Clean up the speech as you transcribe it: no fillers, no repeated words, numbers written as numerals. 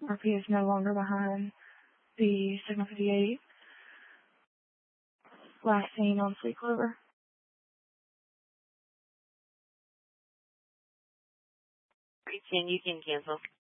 RP is no longer behind the Sigma 58. Last seen on Sweet Clover. You can cancel.